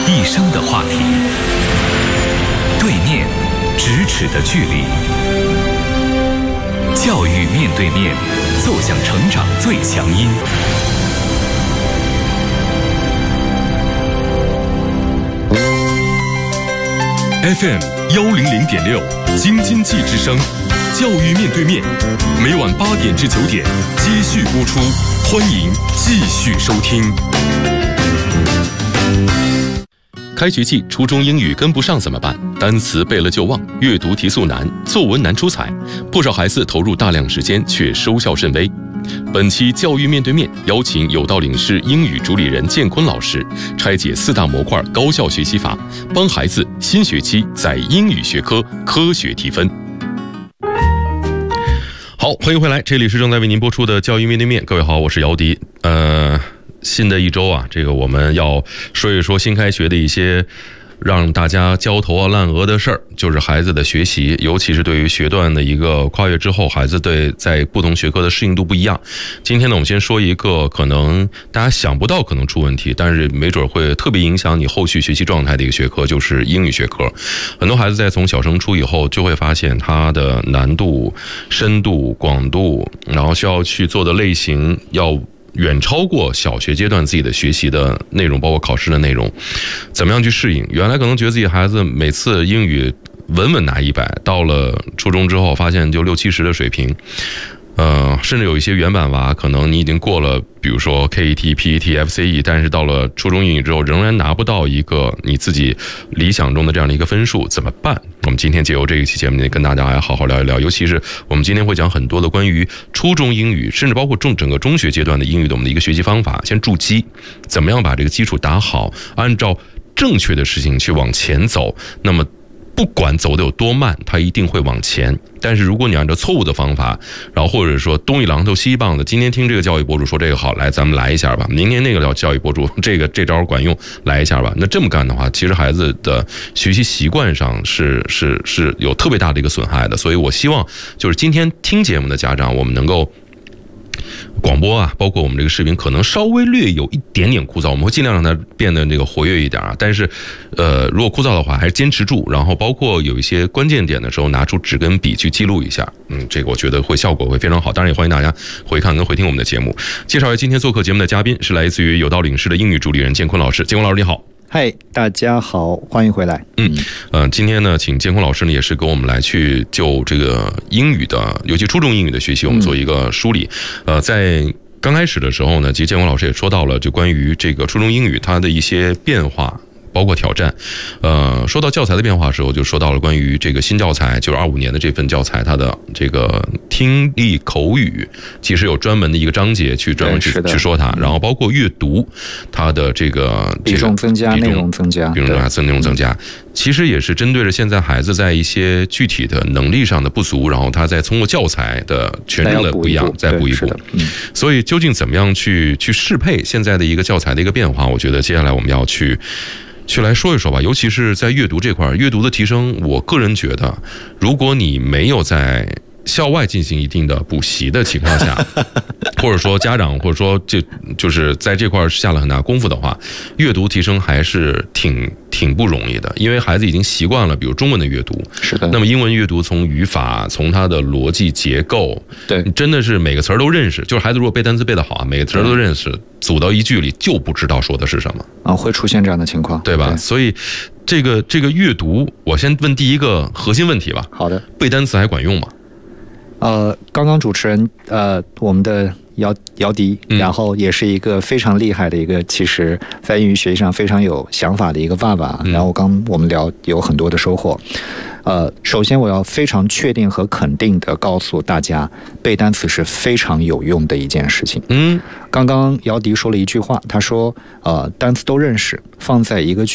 一生的话题，对面咫尺的距离，教育面对面，奏响成长最强音。 FM 100.6，京津冀之声，教育面对面，每晚8点至9点接续播出，欢迎继续收听。开学季，初中英语跟不上怎么办？单词背了就忘，阅读提速难，作文难出彩，不少孩子投入大量时间却收效甚微。本期教育面对面邀请有道岭市英语主理人建坤老师拆解4大模块高效学习法，帮孩子新学期在英语学科科学提分。好，欢迎回来，这里是正在为您播出的教育面对面。各位好，我是姚迪。新的一周啊，这个我们要说一说新开学的一些让大家焦头烂额的事儿，就是孩子的学习，尤其是对于学段的一个跨越之后，孩子对在不同学科的适应度不一样。今天呢，我们先说一个可能大家想不到可能出问题，但是没准会特别影响你后续学习状态的一个学科，就是英语学科。很多孩子在从小升初以后，就会发现它的难度、深度、广度，然后需要去做的类型要远超过小学阶段自己的学习的内容，包括考试的内容，怎么样去适应？原来可能觉得自己孩子每次英语稳稳拿100，到了初中之后发现就60、70的水平。甚至有一些原版娃，可能你已经过了，比如说 KET、PET、FCE， 但是到了初中英语之后，仍然拿不到一个你自己理想中的这样的一个分数，怎么办？我们今天借由这一期节目，跟大家来好好聊一聊，尤其是我们今天会讲很多的关于初中英语，甚至包括整个中学阶段的英语的我们的一个学习方法，先筑基，怎么样把这个基础打好，按照正确的事情去往前走，那么不管走得有多慢，它一定会往前。但是如果你按照错误的方法，然后或者说东一榔头西一棒子，今天听这个教育博主说这个好，来咱们来一下吧，明天那个教育博主这招管用，来一下吧。那这么干的话，其实孩子的学习习惯上是有特别大的一个损害的。所以我希望就是今天听节目的家长，我们能够广播啊，包括我们这个视频，可能稍微略有一点点枯燥，我们会尽量让它变得这个活跃一点啊。但是，如果枯燥的话，还是坚持住。然后，包括有一些关键点的时候，拿出纸跟笔去记录一下。这个我觉得效果会非常好。当然，也欢迎大家回看跟回听我们的节目。介绍一下今天做客节目的嘉宾是来自于有道岭市的英语主理人建坤老师。建坤老师你好。 嗨，大家好，欢迎回来。 比重增加，内容增加， 内容增加。其实也是针对着现在孩子在一些具体的能力上的不足，然后他再通过教材的全正的不一样，再补一步。所以究竟怎么样去适配现在的一个教材的一个变化，我觉得接下来我们要去来说一说吧。尤其是在阅读这块，阅读的提升，我个人觉得，如果你没有在校外进行一定的补习的情况下，或者说家长或者说就是在这块下了很大功夫的话，阅读提升还是挺不容易的。因为孩子已经习惯了比如中文的阅读， 是的， 那么英文阅读从语法，从它的逻辑结构， 对， 真的是每个词儿都认识。就是孩子如果背单词背得好，每个词儿都认识，组到一句里就不知道说的是什么啊，会出现这样的情况， 对吧？对，所以这个阅读，我先问第一个核心问题吧。 好的， 背单词还管用吗？ 刚刚主持人我们的姚迪，然后也是一个非常厉害的一个，其实在英语学习上非常有想法的一个爸爸。然后我们聊有很多的收获。首先我要非常确定和肯定的告诉大家，背单词是非常有用的一件事情。刚刚姚迪说了一句话，他说单词都认识，放在一个句